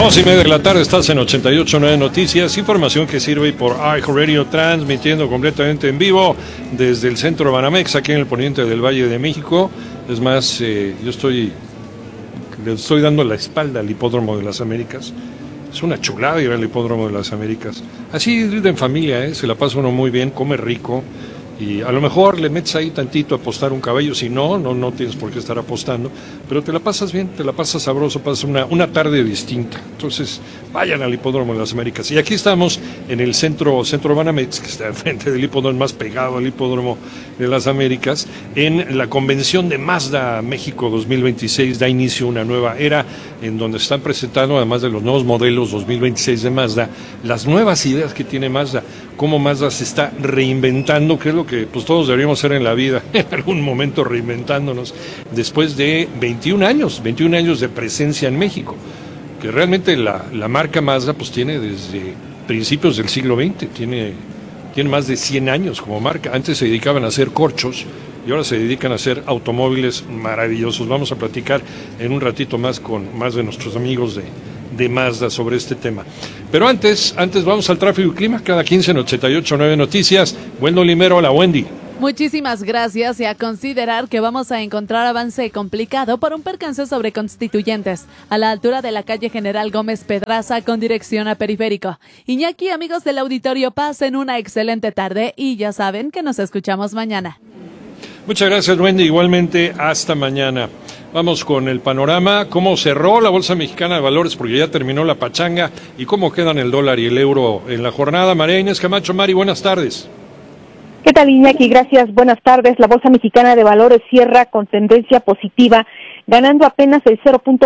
2:30 de la tarde, estás en 88.9 Noticias, información que sirve por iHeartRadio, transmitiendo completamente en vivo desde el centro de Banamex, aquí en el poniente del Valle de México. Es más, le estoy dando la espalda al Hipódromo de las Américas. Es una chulada ir al Hipódromo de las Américas. Así ir en familia, se la pasa uno muy bien, come rico. Y a lo mejor le metes ahí tantito a apostar un caballo, si no tienes por qué estar apostando, pero te la pasas bien, te la pasas sabroso, pasas una tarde distinta. Entonces, vayan al Hipódromo de las Américas. Y aquí estamos en el centro Banamex, que está enfrente del hipódromo, más pegado al Hipódromo de las Américas, en la convención de Mazda México 2026. Da inicio una nueva era en donde están presentando, además de los nuevos modelos 2026 de Mazda, las nuevas ideas que tiene Mazda, cómo Mazda se está reinventando, que es lo que pues todos deberíamos hacer en la vida, en algún momento reinventándonos, después de 21 años de presencia en México, que realmente la marca Mazda pues tiene desde principios del siglo XX, tiene más de 100 años como marca. Antes se dedicaban a hacer corchos y ahora se dedican a hacer automóviles maravillosos. Vamos a platicar en un ratito más con más de nuestros amigos de Mazda sobre este tema. Pero antes vamos al tráfico y clima, cada 15 en 88.9 Noticias. Wendy Limero, hola Wendy. Muchísimas gracias, y a considerar que vamos a encontrar avance complicado por un percance sobre Constituyentes, a la altura de la calle General Gómez Pedraza con dirección a Periférico. Iñaki, amigos del auditorio, pasen una excelente tarde y ya saben que nos escuchamos mañana. Muchas gracias, Wendy, igualmente hasta mañana. Vamos con el panorama, cómo cerró la Bolsa Mexicana de Valores, porque ya terminó la pachanga, y cómo quedan el dólar y el euro en la jornada. María Inés Camacho. Mari, buenas tardes. ¿Qué tal, Iñaki? Gracias, buenas tardes. La Bolsa Mexicana de Valores cierra con tendencia positiva, ganando apenas el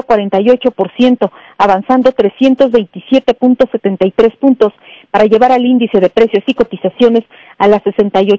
0.48%, avanzando 327.73 puntos para llevar al índice de precios y cotizaciones a las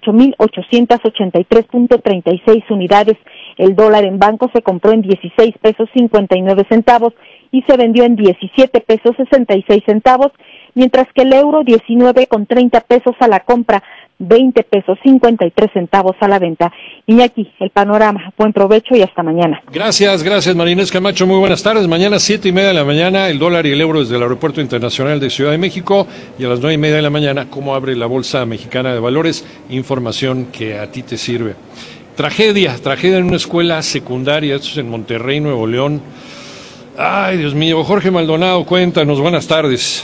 68.883.36 unidades. El dólar en banco se compró en 16 pesos 59 centavos y se vendió en 17 pesos 66 centavos, mientras que el euro 19,30 pesos a la compra, 20 pesos 53 centavos a la venta. Iñaki, el panorama. Buen provecho y hasta mañana. Gracias, María Inés Camacho. Muy buenas tardes. Mañana 7:30 de la mañana, el dólar y el euro desde el Aeropuerto Internacional de Ciudad de México, y a las 9:30 de la mañana, cómo abre la Bolsa Mexicana de Valores. Información que a ti te sirve. Tragedia en una escuela secundaria, esto es en Monterrey, Nuevo León. Ay, Dios mío. Jorge Maldonado, cuéntanos, buenas tardes.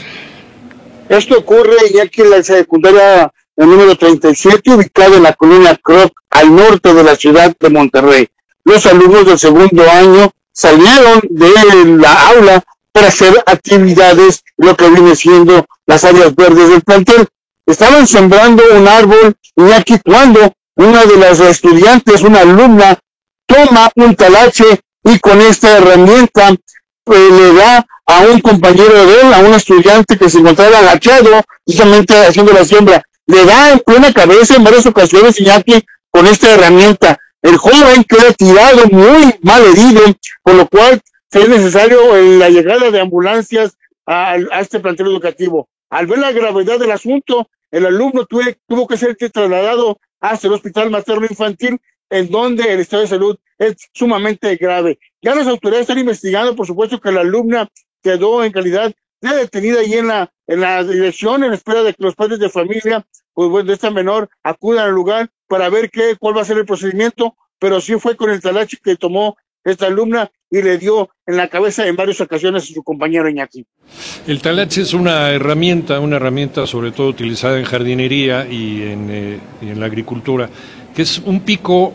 Esto ocurre ya que la secundaria el número 37, ubicada en la colonia Croc, al norte de la ciudad de Monterrey. Los alumnos del segundo año salieron de la aula para hacer actividades, lo que viene siendo las áreas verdes del plantel. Estaban sembrando un árbol, y aquí cuando una de las estudiantes, una alumna, toma un talache y con esta herramienta le da a un compañero de él, a un estudiante que se encontraba agachado, justamente haciendo la siembra. Le da en plena cabeza en varias ocasiones, Iñaki, con esta herramienta. El joven queda tirado, muy mal herido, por lo cual es necesario la llegada de ambulancias a este plantel educativo. Al ver la gravedad del asunto, el alumno tuvo que ser trasladado hacia el hospital materno infantil, en donde el estado de salud es sumamente grave. Ya las autoridades están investigando, por supuesto, que la alumna quedó en calidad de detenida ahí en la dirección, en espera de que los padres de familia, pues bueno, de esta menor, acudan al lugar para ver cuál va a ser el procedimiento, pero sí fue con el talache que tomó esta alumna y le dio en la cabeza en varias ocasiones a su compañero Iñaki. El talache es una herramienta sobre todo utilizada en jardinería y en la agricultura, que es un pico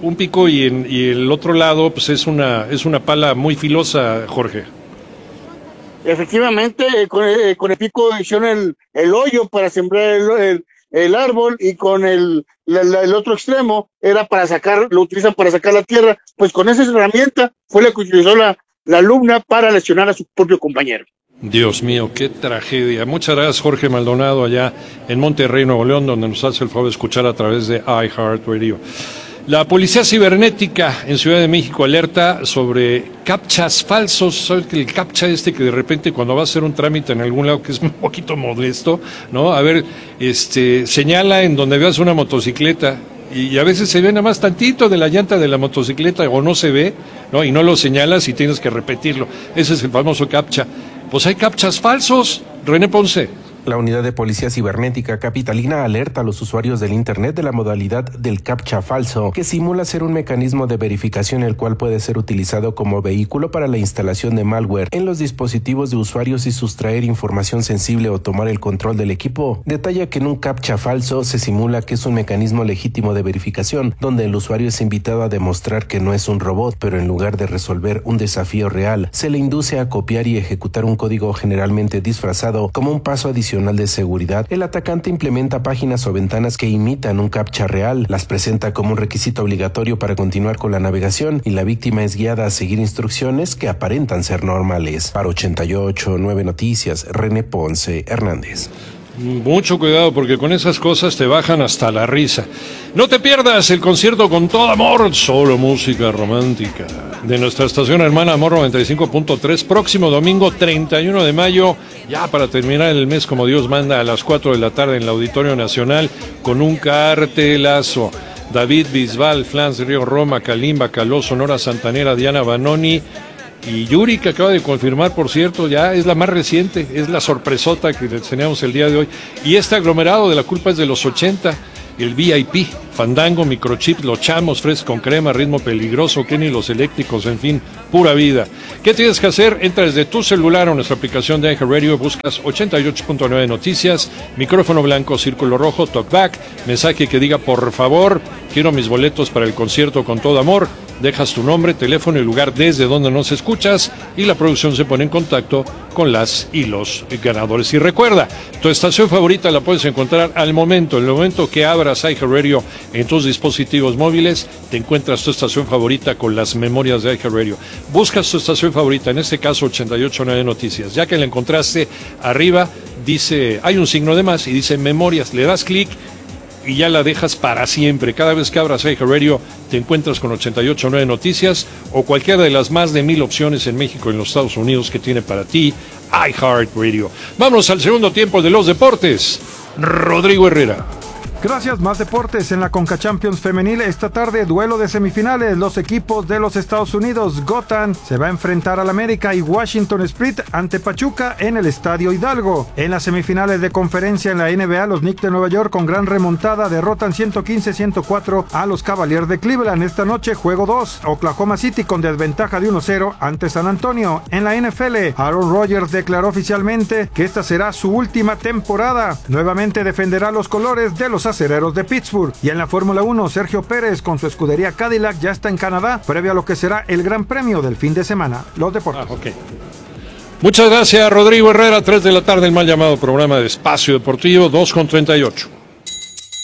y el otro lado pues es una pala muy filosa, Jorge. Efectivamente, con el pico hicieron el hoyo para sembrar el árbol, y con el otro extremo lo utilizan para sacar la tierra. Pues con esa herramienta fue la que utilizó la alumna para lesionar a su propio compañero. Dios mío, qué tragedia. Muchas gracias, Jorge Maldonado, allá en Monterrey, Nuevo León, donde nos hace el favor de escuchar a través de iHeartRadio. La Policía Cibernética en Ciudad de México alerta sobre captchas falsos. ¿Sabes que el captcha que de repente cuando va a hacer un trámite en algún lado que es un poquito modesto, ¿no? A ver, señala en donde veas una motocicleta y a veces se ve nada más tantito de la llanta de la motocicleta o no se ve, ¿no? Y no lo señalas y tienes que repetirlo. Ese es el famoso captcha. pues hay captchas falsos. René Ponce. La Unidad de Policía Cibernética Capitalina alerta a los usuarios del Internet de la modalidad del captcha falso, que simula ser un mecanismo de verificación el cual puede ser utilizado como vehículo para la instalación de malware en los dispositivos de usuarios y sustraer información sensible o tomar el control del equipo. Detalla que en un captcha falso se simula que es un mecanismo legítimo de verificación, donde el usuario es invitado a demostrar que no es un robot, pero en lugar de resolver un desafío real, se le induce a copiar y ejecutar un código generalmente disfrazado como un paso adicional de seguridad. El atacante implementa páginas o ventanas que imitan un captcha real, las presenta como un requisito obligatorio para continuar con la navegación y la víctima es guiada a seguir instrucciones que aparentan ser normales. Para 88.9 Noticias, René Ponce Hernández. Mucho cuidado porque con esas cosas te bajan hasta la risa. No te pierdas el concierto con todo amor, solo música romántica, de nuestra estación hermana Amor 95.3, próximo domingo 31 de mayo, ya para terminar el mes como Dios manda, a las 4 de la tarde en el Auditorio Nacional, con un cartelazo. David Bisbal, Flans Río Roma, Kalimba, Caló, Sonora Santanera, Diana Banoni y Yuri, que acaba de confirmar, por cierto, ya es la más reciente, es la sorpresota que les teníamos el día de hoy. Y este aglomerado de La Culpa es de los 80, el VIP, Fandango, Microchip, Los Chamos, Fresco con Crema, Ritmo Peligroso, Kenny Los Eléctricos, en fin, pura vida. ¿Qué tienes que hacer? Entra desde tu celular o nuestra aplicación de iHeartRadio, buscas 88.9 Noticias, micrófono blanco, círculo rojo, talkback, mensaje que diga por favor, quiero mis boletos para el concierto con todo amor. Dejas tu nombre, teléfono y lugar desde donde nos escuchas y la producción se pone en contacto con las y los ganadores. Y recuerda, tu estación favorita la puedes encontrar al momento. En el momento que abras iHeartRadio en tus dispositivos móviles, te encuentras tu estación favorita con las memorias de iHeartRadio. Buscas tu estación favorita, en este caso 88.9 Noticias. Ya que la encontraste, arriba dice, hay un signo de más y dice memorias. Le das clic y ya la dejas para siempre. Cada vez que abras iHeartRadio te encuentras con 88.9 Noticias o cualquiera de las más de 1000 opciones en México y en los Estados Unidos que tiene para ti iHeartRadio. Vamos al segundo tiempo de los deportes. Rodrigo Herrera. Gracias, más deportes en la Conca Champions femenil. Esta tarde, duelo de semifinales. Los equipos de los Estados Unidos, Gotham, se va a enfrentar al América y Washington Spirit ante Pachuca en el Estadio Hidalgo. En las semifinales de conferencia en la NBA, los Knicks de Nueva York con gran remontada derrotan 115-104 a los Cavaliers de Cleveland. Esta noche, juego 2, Oklahoma City con desventaja de 1-0 ante San Antonio. En la NFL, Aaron Rodgers declaró oficialmente que esta será su última temporada. Nuevamente defenderá los colores de los Acereros de Pittsburgh. Y en la Fórmula 1, Sergio Pérez con su escudería Cadillac ya está en Canadá, previo a lo que será el Gran Premio del fin de semana. Los deportes. Okay. Muchas gracias, Rodrigo Herrera. 3 de la tarde, el mal llamado programa de Espacio Deportivo, 2:38.